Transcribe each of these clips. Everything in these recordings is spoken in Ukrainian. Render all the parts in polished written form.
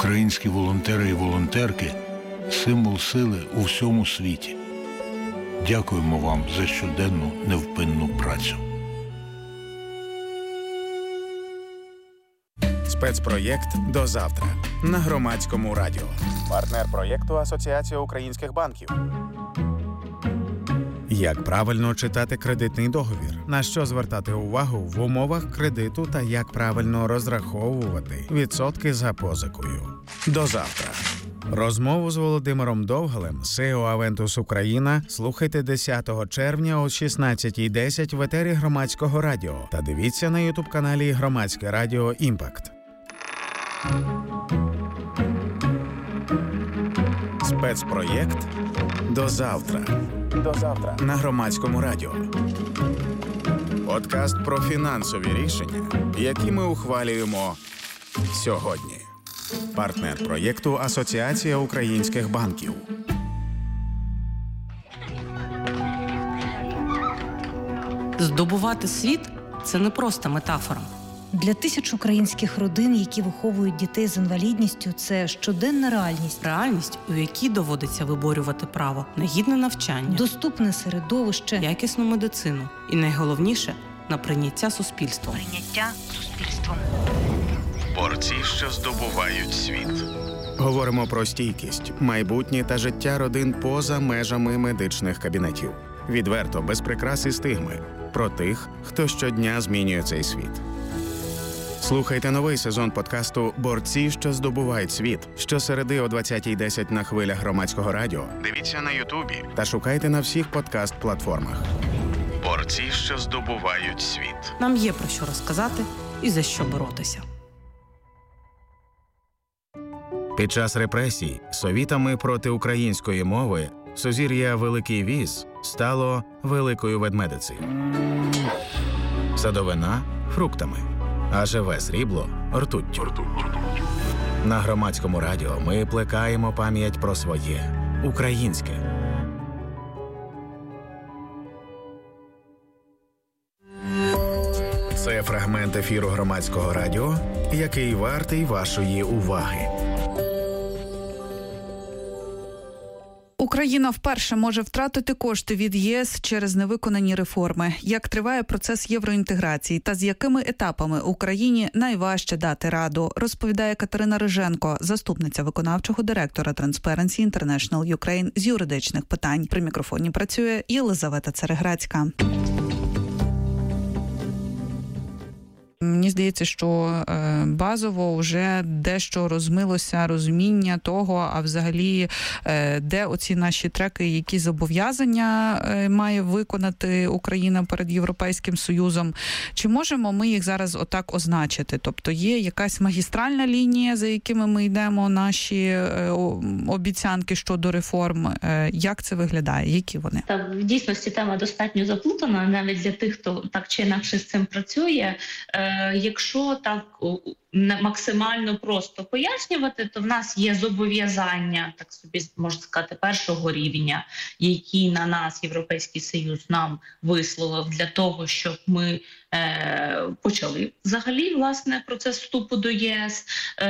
Українські волонтери і волонтерки – символ сили у всьому світі. Дякуємо вам за щоденну невпинну працю. Спецпроєкт «До завтра» на Громадському радіо. Партнер проєкту Асоціація українських банків. Як правильно читати кредитний договір? На що звертати увагу в умовах кредиту та як правильно розраховувати відсотки за позикою? До завтра. Розмову з Володимиром Довгалем, CEO Aventus Україна, слухайте 10 червня о 16:10 в етері Громадського радіо та дивіться на ютуб-каналі Громадське радіо «Імпакт». Спецпроєкт «До завтра». До завтра на Громадському радіо. Подкаст про фінансові рішення, які ми ухвалюємо сьогодні. Партнер проєкту Асоціація українських банків. Здобувати світ – це не просто метафора. Для тисяч українських родин, які виховують дітей з інвалідністю, це щоденна реальність. Реальність, у якій доводиться виборювати право на гідне навчання, доступне середовище, якісну медицину і, найголовніше, на прийняття суспільством. Борці, що здобувають світ. Говоримо про стійкість, майбутнє та життя родин поза межами медичних кабінетів. Відверто, без прикрас і стигми. Про тих, хто щодня змінює цей світ. Слухайте новий сезон подкасту «Борці, що здобувають світ» щосереди о 20:10 на хвилях Громадського радіо. Дивіться на Ютубі та шукайте на всіх подкаст-платформах. Борці, що здобувають світ. Нам є про що розказати і за що боротися. Під час репресій совітами проти української мови сузір'я Великий Віз стало Великою Ведмедицею. Садовина – фруктами, а живе срібло – ртуттю. На Громадському радіо ми плекаємо пам'ять про своє – українське. Це фрагмент ефіру Громадського радіо, який вартий вашої уваги. Україна вперше може втратити кошти від ЄС через невиконані реформи. Як триває процес євроінтеграції та з якими етапами Україні найважче дати раду, розповідає Катерина Риженко, заступниця виконавчого директора Transparency International Ukraine з юридичних питань. При мікрофоні працює Єлизавета Цереграцька. Мені здається, що базово вже дещо розмилося розуміння того, а взагалі де оці наші треки, які зобов'язання має виконати Україна перед Європейським Союзом. Чи можемо ми їх зараз отак означити? Тобто є якась магістральна лінія, за якими ми йдемо, наші обіцянки щодо реформ. Як це виглядає? Які вони? Та в дійсності тема достатньо заплутана, навіть для тих, хто так чи інакше з цим працює. Якщо так максимально просто пояснювати, то в нас є зобов'язання, так собі можна сказати, першого рівня, які на нас Європейський Союз нам висловив для того, щоб ми почали взагалі, власне, процес вступу до ЄС.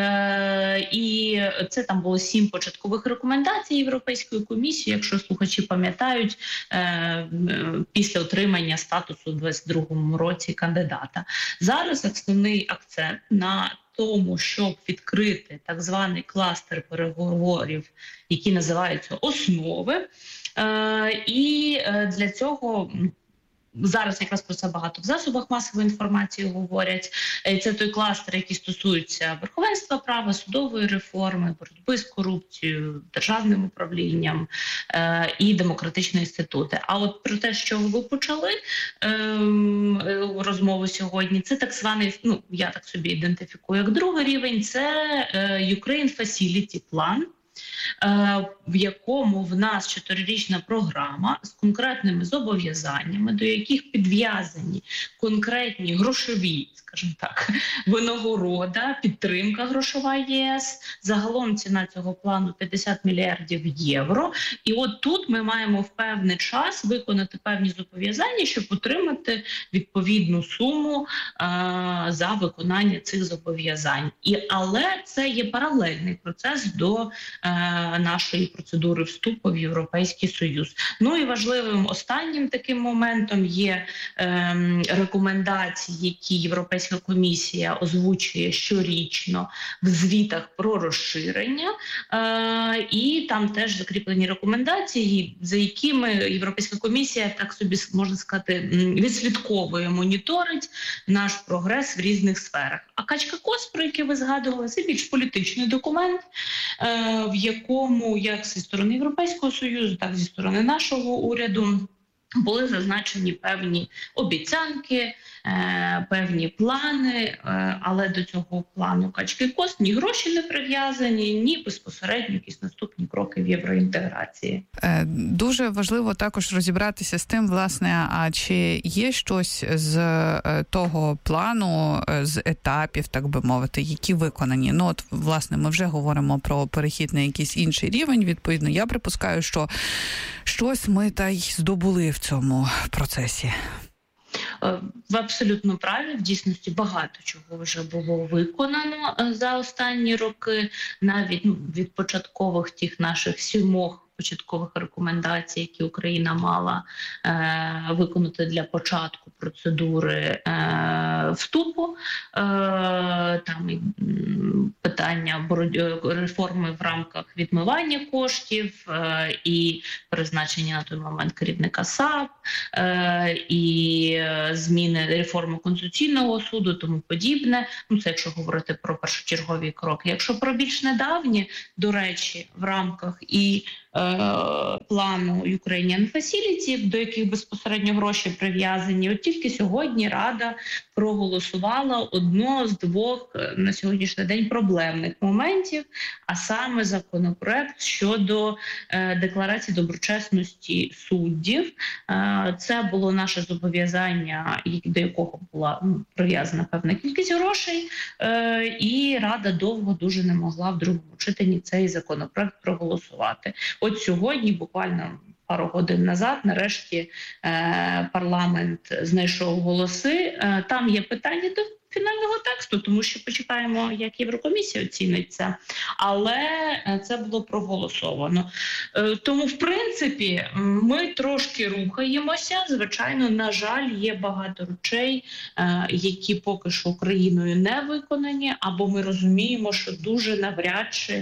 І це там було 7 початкових рекомендацій Європейської комісії, якщо слухачі пам'ятають, після отримання статусу у 2022 році кандидата. Зараз основний акцент на тому, щоб відкрити так званий кластер переговорів, які називаються «Основи». І для цього зараз якраз про це багато в засобах масової інформації говорять. Це той кластер, який стосується верховенства права, судової реформи, боротьби з корупцією, державним управлінням і демократичні інститути. А от про те, що ви почали розмову сьогодні, це так званий, я так собі ідентифікую як другий рівень, це Ukraine Facility Plan, в якому в нас 4-річна програма з конкретними зобов'язаннями, до яких підв'язані конкретні грошові, скажімо, скажімо так, винагорода, підтримка грошова ЄС. Загалом ціна цього плану 50 мільярдів євро. І от тут ми маємо в певний час виконати певні зобов'язання, щоб отримати відповідну суму за виконання цих зобов'язань. Але це є паралельний процес до нашої процедури вступу в Європейський Союз. Ну і важливим останнім таким моментом є рекомендації, які Європейська комісія озвучує щорічно в звітах про розширення. І там теж закріплені рекомендації, за якими Європейська комісія, так собі можна сказати, відслідковує, моніторить наш прогрес в різних сферах. А Качка-Кос, про який ви згадували, це більш політичний документ, в якому як зі сторони Європейського Союзу, так і зі сторони нашого уряду були зазначені певні обіцянки, певні плани, але до цього плану Качки-Кос ні гроші не прив'язані, ні безпосередньо якісь наступні кроки в євроінтеграції. Дуже важливо також розібратися з тим, власне, а чи є щось з того плану, з етапів, так би мовити, які виконані. Ну, от, власне, ми вже говоримо про перехід на якийсь інший рівень, відповідно, я припускаю, що щось ми та й здобули в цьому процесі. Ви абсолютно праві, в дійсності багато чого вже було виконано за останні роки, навіть від початкових тих наших 7 початкових рекомендацій, які Україна мала виконати для початку процедури вступу. Там і питання реформи в рамках відмивання коштів і призначення на той момент керівника САП, і зміни реформи Конституційного суду, тому подібне. Ну, це якщо говорити про першочергові кроки. Якщо про більш недавні, до речі, в рамках і плану Ukrainian Facility, до яких безпосередньо гроші прив'язані. От тільки сьогодні Рада проголосувала одного з 2 на сьогоднішній день проблемних моментів, а саме законопроект щодо декларації доброчесності суддів. Це було наше зобов'язання, до якого була прив'язана певна кількість грошей, і Рада довго дуже не могла в другому читанні цей законопроект проголосувати. От сьогодні, буквально пару годин назад, нарешті парламент знайшов голоси. Там є питання до фінального тексту, тому що почекаємо, як Єврокомісія оцінить це. Але це було проголосовано. Тому, в принципі, ми трошки рухаємося. Звичайно, на жаль, є багато речей, які поки що Україною не виконані, або ми розуміємо, що дуже навряд чи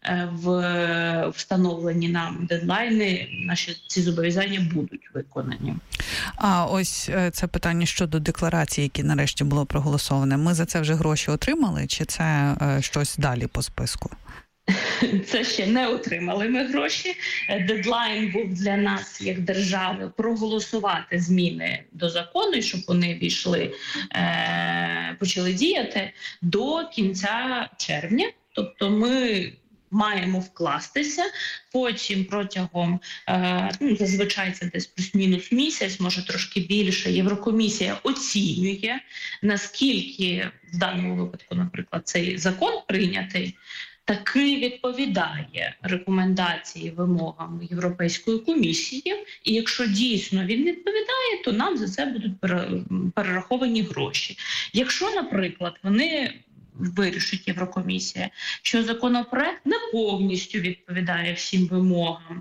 в встановлені нам дедлайни наші ці зобов'язання будуть виконані. А ось це питання щодо декларації, які нарешті було проголосоване. Ми за це вже гроші отримали, чи це щось далі по списку? Це ще не отримали ми гроші. Дедлайн був для нас, як держави, проголосувати зміни до закону, і щоб вони війшли, почали діяти до кінця червня. Тобто ми маємо вкластися, потім протягом, зазвичай це десь плюс-мінус місяць, може трошки більше, Єврокомісія оцінює, наскільки в даному випадку, наприклад, цей закон прийнятий, таки відповідає рекомендації, вимогам Європейської комісії, і якщо дійсно він відповідає, то нам за це будуть перераховані гроші. Якщо, наприклад, вони вирішить Єврокомісія, що законопроект не повністю відповідає всім вимогам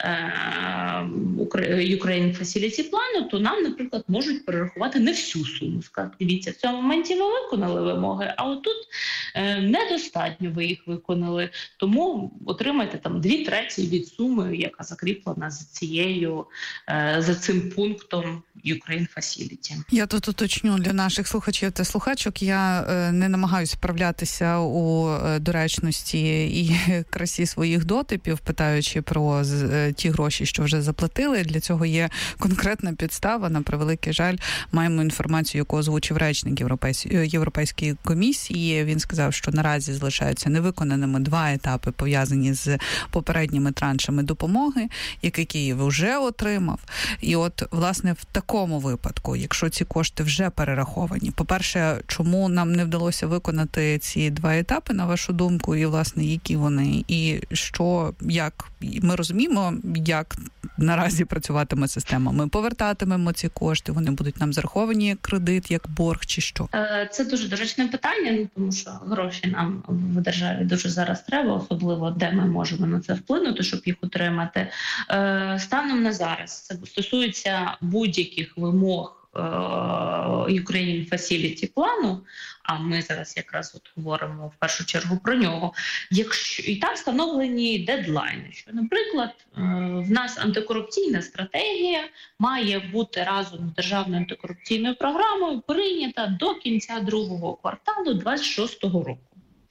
Ukraine Facility плану, то нам, наприклад, можуть перерахувати не всю суму. Сказати, дивіться, в цьому моменті ви виконали вимоги, а отут недостатньо ви їх виконали, тому отримайте там 2/3 від суми, яка закріплена за цим пунктом Ukraine Facility. Я тут уточню для наших слухачів та слухачок, я не намагаюся вправлятися у доречності і красі своїх дотипів, питаючи про ті гроші, що вже заплатили. Для цього є конкретна підстава. На превеликий жаль, маємо інформацію, яку озвучив речник Європейської комісії. Він сказав, що наразі залишаються невиконаними 2 етапи, пов'язані з попередніми траншами допомоги, які Київ вже отримав. І от, власне, в такому випадку, якщо ці кошти вже перераховані, по-перше, чому нам не вдалося виконати ці 2 етапи, на вашу думку, і, власне, які вони, і що, як ми розуміємо, як наразі працюватиме система? Ми повертатимемо ці кошти, вони будуть нам зараховані як кредит, як борг, чи що? Це дуже доречне питання, тому що гроші нам в державі дуже зараз треба, особливо де ми можемо на це вплинути, щоб їх отримати. Станом на зараз це стосується будь-яких вимог Ukraine Facility плану, а ми зараз якраз говоримо в першу чергу про нього. Якщо і там встановлені дедлайни, що, наприклад, в нас антикорупційна стратегія має бути разом з державною антикорупційною програмою прийнята до кінця 2-го кварталу 26-го року.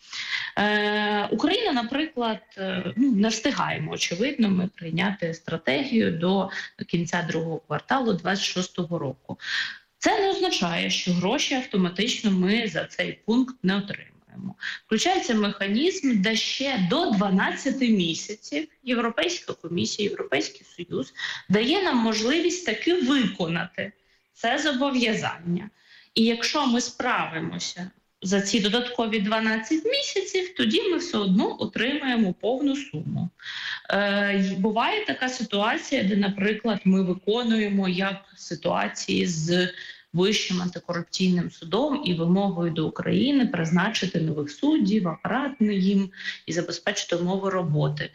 Україна, наприклад, не встигаємо, очевидно, ми прийняти стратегію до кінця 2-го кварталу 26-го року. Це не означає, що гроші автоматично ми за цей пункт не отримаємо. Включається механізм, де ще до 12 місяців Європейська комісія, Європейський Союз дає нам можливість таки виконати це зобов'язання. І якщо ми справимося за ці додаткові 12 місяців, тоді ми все одно отримаємо повну суму. Буває така ситуація, де, наприклад, ми виконуємо як ситуації з Вищим антикорупційним судом і вимогою до України призначити нових суддів, апарат їм і забезпечити умови роботи.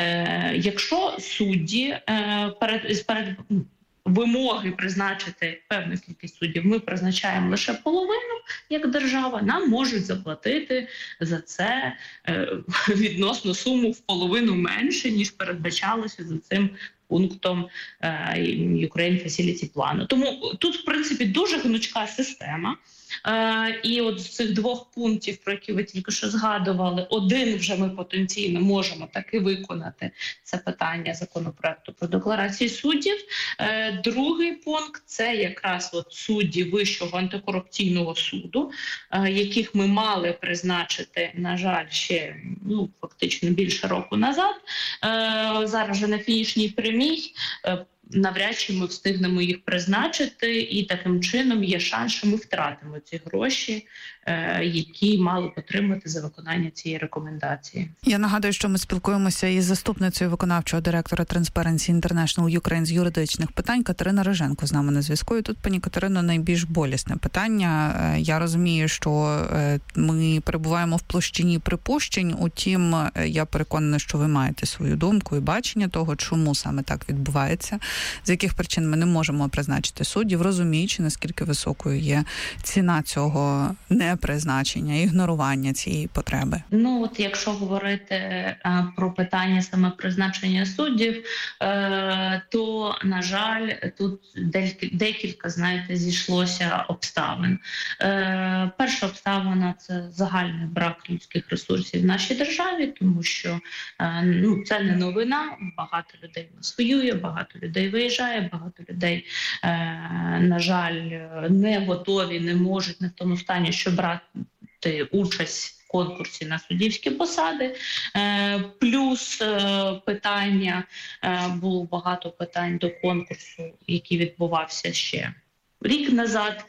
Якщо судді перед вимоги призначити певну кількість суддів ми призначаємо лише половину, як держава, нам можуть заплатити за це відносно суму в половину менше, ніж передбачалося за цим пунктом Ukraine Facility плану. Тому тут, в принципі, дуже гнучка система. І от з цих 2 пунктів, про які ви тільки що згадували, один вже ми потенційно можемо таки виконати. Це питання законопроекту про декларації суддів. Другий пункт – це якраз от судді Вищого антикорупційного суду, яких ми мали призначити, на жаль, ще фактично більше року назад. Зараз вже на фінішній прямій. Навряд чи ми встигнемо їх призначити, і таким чином є шанс, що ми втратимо ці гроші, які мали б отримати за виконання цієї рекомендації. Я нагадую, що ми спілкуємося із заступницею виконавчого директора Transparency International Ukraine з юридичних питань Катерина Риженко з нами на зв'язку. І тут, пані Катерино, найбільш болісне питання. Я розумію, що ми перебуваємо в площині припущень, утім, я переконана, що ви маєте свою думку і бачення того, чому саме так відбувається, з яких причин ми не можемо призначити суддів, розуміючи, наскільки високою є ціна цього непризначення, ігнорування цієї потреби. От якщо говорити про питання саме призначення суддів, то, на жаль, тут декілька, зійшлося обставин. Перша обставина – це загальний брак людських ресурсів в нашій державі, тому що це не новина, багато людей нас воює, багато людей виїжджає, багато людей, на жаль, не готові, не можуть, не в тому стані, щоб брати участь в конкурсі на суддівські посади. Плюс питання, було багато питань до конкурсу, який відбувався ще рік назад.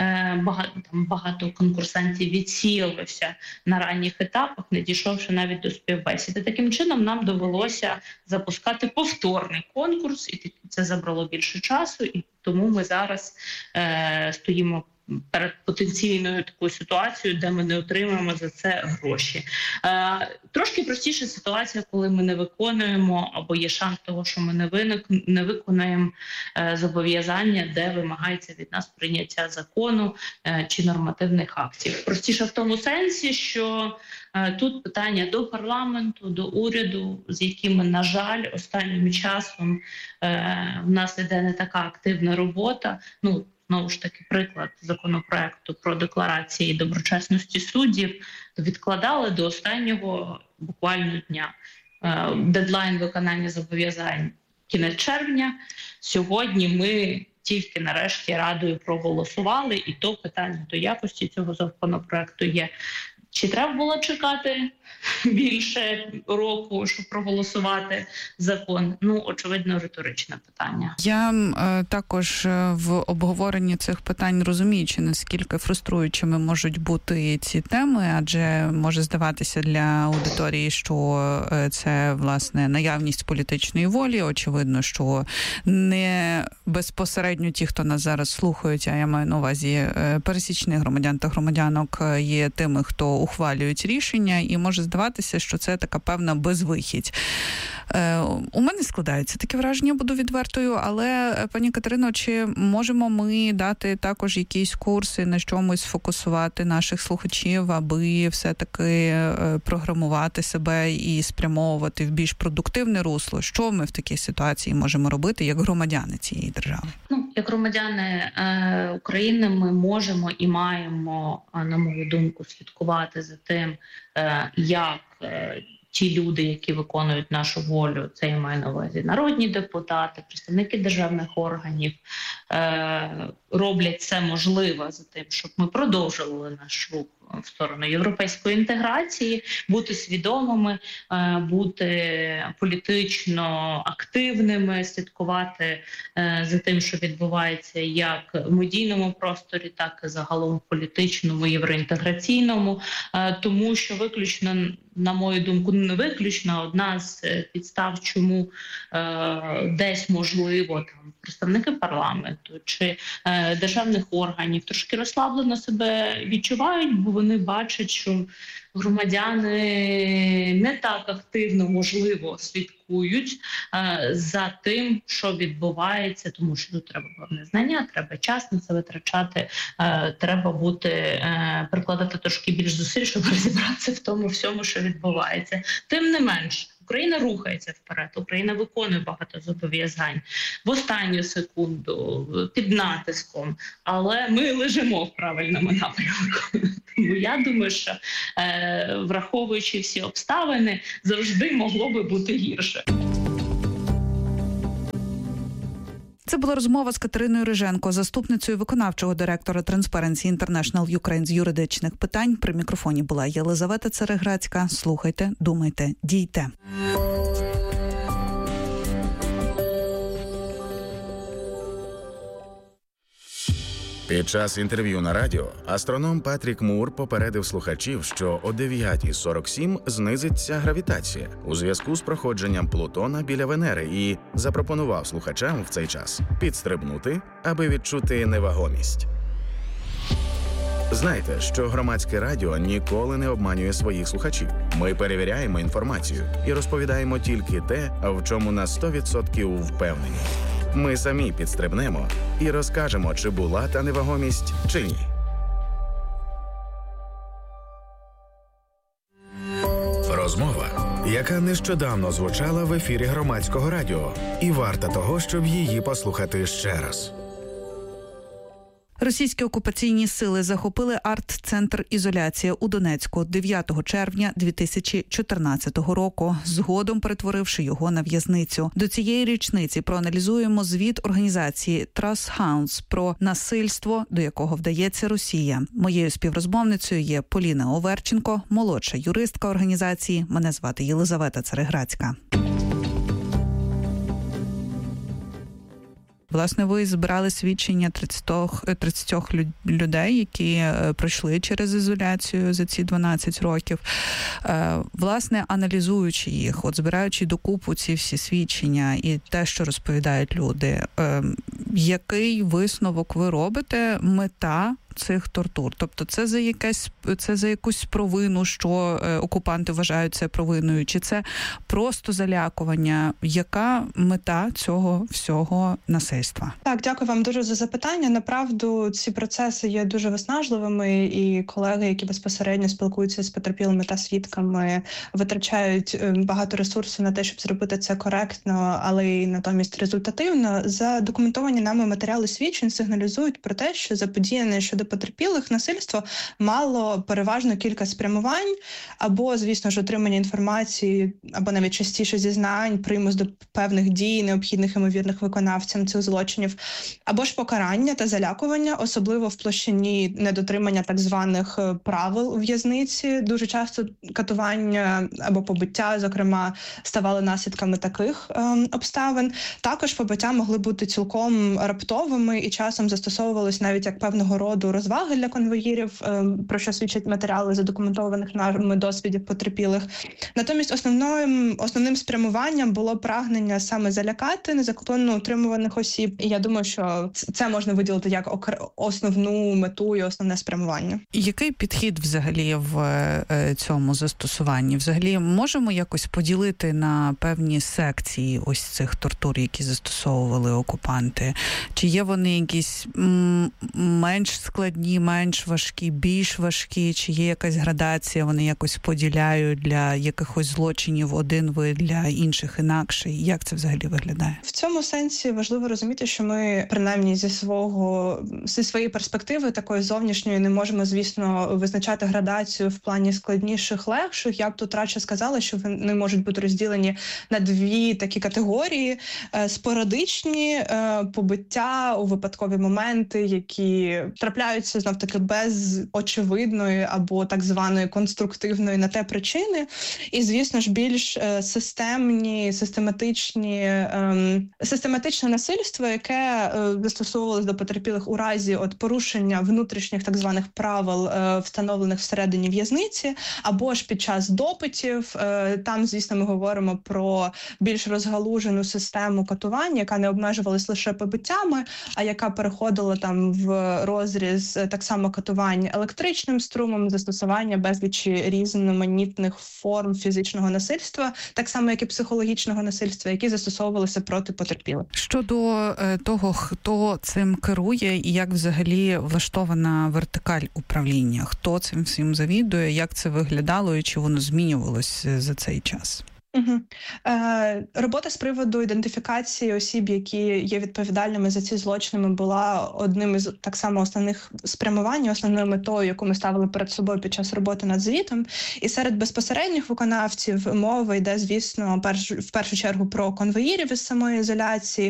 Багато конкурсантів відсіялося на ранніх етапах, не дійшовши навіть до співбесіди. Таким чином нам довелося запускати повторний конкурс, і це забрало більше часу, і тому ми зараз стоїмо перед потенційною такою ситуацією, де ми не отримаємо за це гроші. Трошки простіша ситуація, коли ми не виконуємо, або є шанс того, що ми не виконаємо зобов'язання, де вимагається від нас прийняття закону чи нормативних актів. Простіше в тому сенсі, що тут питання до парламенту, до уряду, з якими, на жаль, останнім часом в нас іде не така активна робота. знову ж таки, приклад законопроекту про декларації доброчесності суддів, відкладали до останнього буквально дня. Дедлайн виконання зобов'язань кінець червня. Сьогодні ми тільки нарешті Радою проголосували, і то питання до якості цього законопроекту є. Чи треба було чекати більше року, щоб проголосувати закон? Очевидно, риторичне питання. Я також в обговоренні цих питань, розуміючи, наскільки фруструючими можуть бути ці теми, адже може здаватися для аудиторії, що це, власне, наявність політичної волі. Очевидно, що не безпосередньо ті, хто нас зараз слухають, а я маю на увазі пересічних громадян та громадянок, є тими, хто ухвалюють рішення, і може здаватися, що це така певна безвихідь. У мене складається таке враження, буду відвертою, але, пані Катерино, чи можемо ми дати також якісь курси, на чомусь сфокусувати наших слухачів, аби все-таки програмувати себе і спрямовувати в більш продуктивне русло? Що ми в такій ситуації можемо робити як громадяни цієї держави? Як громадяни України ми можемо і маємо, на мою думку, слідкувати за тим, як ті люди, які виконують нашу волю, це я маю на увазі народні депутати, представники державних органів, роблять все можливе за тим, щоб ми продовжували наш рух в сторону європейської інтеграції, бути свідомими, бути політично активними, слідкувати за тим, що відбувається як в медійному просторі, так і загалом в політичному, євроінтеграційному, тому що виключно, на мою думку, не виключно, одна з підстав, чому десь можливо там представники парламенту чи державних органів трошки розслаблено себе відчувають, бо вони бачать, що громадяни не так активно, можливо, слідкують за тим, що відбувається, тому що треба головне знання, треба час на це витрачати, треба прикладати трошки більш зусиль, щоб розібратися в тому всьому, що відбувається. Тим не менш, Україна рухається вперед, Україна виконує багато зобов'язань в останню секунду, під натиском, але ми лежимо в правильному напрямку. Тому я думаю, що враховуючи всі обставини, завжди могло би бути гірше. Це була розмова з Катериною Риженко, заступницею виконавчого директора Transparency International Ukraine з юридичних питань. При мікрофоні була Єлизавета Цареградська. Слухайте, думайте, дійте. Під час інтерв'ю на радіо астроном Патрік Мур попередив слухачів, що о 9:47 знизиться гравітація у зв'язку з проходженням Плутона біля Венери і запропонував слухачам в цей час підстрибнути, аби відчути невагомість. Знайте, що громадське радіо ніколи не обманює своїх слухачів. Ми перевіряємо інформацію і розповідаємо тільки те, в чому на 100% впевнені. Ми самі підстрибнемо і розкажемо, чи була та невагомість, чи ні. Розмова, яка нещодавно звучала в ефірі громадського радіо, і варта того, щоб її послухати ще раз. Російські окупаційні сили захопили арт-центр «Ізоляція» у Донецьку 9 червня 2014 року, згодом перетворивши його на в'язницю. До цієї річниці проаналізуємо звіт організації Trust Hounds про насильство, до якого вдається Росія. Моєю співрозмовницею є Поліна Оверченко, молодша юристка організації. Мене звати Єлизавета Цареградська. Власне, ви збирали свідчення 30 людей, які пройшли через ізоляцію за ці 12 років. Власне, аналізуючи їх, збираючи докупу ці всі свідчення і те, що розповідають люди, який висновок ви робите? Мета цих тортур? Тобто це за якусь провину, що окупанти вважають це провиною, чи це просто залякування? Яка мета цього всього насильства? Так, дякую вам дуже за запитання. Направду, ці процеси є дуже виснажливими, і колеги, які безпосередньо спілкуються з потерпілими та свідками, витрачають багато ресурсу на те, щоб зробити це коректно, але й натомість результативно. Задокументовані нами матеріали свідчень сигналізують про те, що заподіяне щодо потерпілих насильство мало переважно кілька спрямувань, або, звісно ж, отримання інформації, або навіть частіше зізнань, примус до певних дій, необхідних ймовірних виконавцям цих злочинів, або ж покарання та залякування, особливо в площині недотримання так званих правил у в'язниці. Дуже часто катування або побиття, зокрема, ставали наслідками таких обставин. Також побиття могли бути цілком раптовими і часом застосовувались навіть як певного роду розваги для конвоїрів, про що свідчать матеріали задокументованих нами досвідів потерпілих. Натомість основним спрямуванням було прагнення саме залякати незаконно утримуваних осіб. І я думаю, що це можна виділити як основну мету і основне спрямування. Який підхід взагалі в цьому застосуванні? Взагалі можемо якось поділити на певні секції ось цих тортур, які застосовували окупанти? Чи є вони якісь менш складні, менш важкі, більш важкі? Чи є якась градація, вони якось поділяють для якихось злочинів один вид, для інших інакший? Як це взагалі виглядає? В цьому сенсі важливо розуміти, що ми, принаймні зі своєї перспективи, такої зовнішньої, не можемо, звісно, визначати градацію в плані складніших, легших. Я б тут радше сказала, що вони можуть бути розділені на дві такі категорії. Спорадичні побиття у випадкові моменти, які трапляються, знов-таки, без очевидної або так званої конструктивної на те причини. І, звісно ж, більш систематичне насильство, яке застосовувалось до потерпілих у разі порушення внутрішніх так званих правил, встановлених всередині в'язниці, або ж під час допитів. Там, звісно, ми говоримо про більш розгалужену систему катування, яка не обмежувалась лише побиттями, а яка переходила там в розріз так само катувань електричним струмом, застосування безлічі різноманітних форм фізичного насильства, так само, як і психологічного насильства, які застосовувалися проти потерпілих. Щодо того, хто цим керує і як взагалі влаштована вертикаль управління, хто цим всім завідує, як це виглядало і чи воно змінювалось за цей час? Робота з приводу ідентифікації осіб, які є відповідальними за ці злочини, була одним із так само основних спрямувань, основною метою, яку ми ставили перед собою під час роботи над звітом. І серед безпосередніх виконавців мова йде, звісно, в першу чергу про конвоїрів із самої ізоляції,